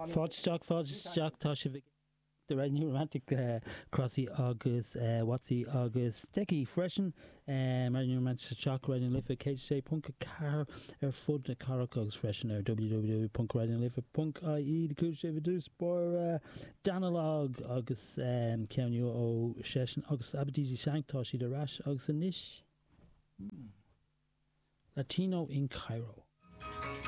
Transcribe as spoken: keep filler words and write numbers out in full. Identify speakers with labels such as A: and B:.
A: Fáisteach fáisteach tá sé bhí the right new romantic uh, crossy agus uh, watsy agus sticky freshen um right new romantic shock right in live K J punk car er food the car cogs freshen er w w w dot punk right in live punk ie the cool shave do sport uh, danalog agus um can you o session agus abdizi sanctoshi the rash agus nish mm. Latino in Cairo.